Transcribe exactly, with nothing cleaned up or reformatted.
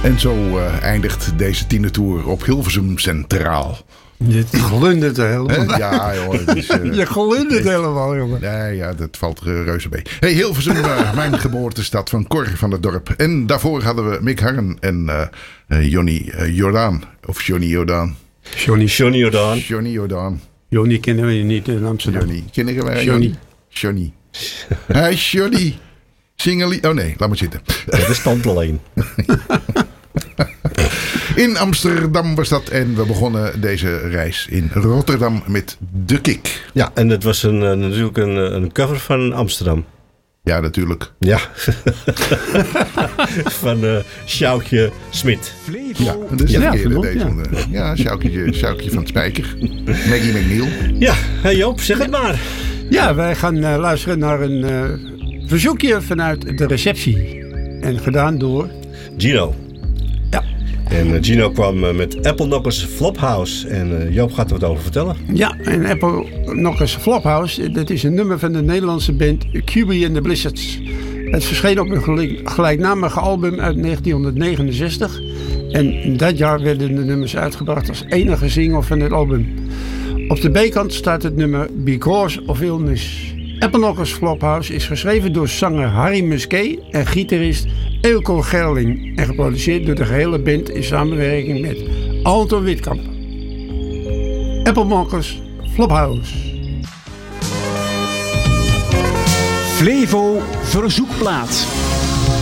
En zo uh, eindigt deze tienertour op Hilversum Centraal. Je glundert helemaal. He? Ja, jongen. Dus, uh, je glundert helemaal, jongen. Nee, ja, dat valt uh, reuze mee. Hey, Hilversum, uh, mijn geboortestad van Cor van het Dorp. En daarvoor hadden we Mick Harren en uh, uh, Johnny uh, Jordaan. Of Johnny Jordaan. Johnny, Johnny Jordaan. Johnny Jordaan. Johnny kennen we niet in Amsterdam. Johnny. Kennen wij Johnny. Johnny. Hey, Johnny. Zingeli. Oh nee, laat maar zitten. Dat is tand alleen. In Amsterdam was dat en we begonnen deze reis in Rotterdam met De Kik. Ja, en dat was een, natuurlijk een, een cover van Amsterdam. Ja, natuurlijk. Ja. van uh, Sjoukje Smit. Ja, dat is ja, een keer ja, deze. Ja, ja Sjoukje, Sjoukje van het Spijker. Maggie McNeil. Ja, hey Joop, zeg het maar. Ja, wij gaan uh, luisteren naar een uh, verzoekje vanuit de receptie. En gedaan door... Gino. Ja. En uh, Gino kwam uh, met Apple Knockers Flophouse. En uh, Joop gaat er wat over vertellen. Ja, en Apple Knockers Flophouse, dat is een nummer van de Nederlandse band Q B and the Blizzards. Het verscheen op een gelijk, gelijknamige album uit negentien negenenzestig. En in dat jaar werden de nummers uitgebracht als enige single van het album. Op de B-kant staat het nummer Because of Illness. Apple Knockers Flophouse is geschreven door zanger Harry Musquet en gitarist Eelco Gerling en geproduceerd door de gehele band in samenwerking met Anton Witkamp. Apple Knockers Flophouse. Flevo Verzoekplaat.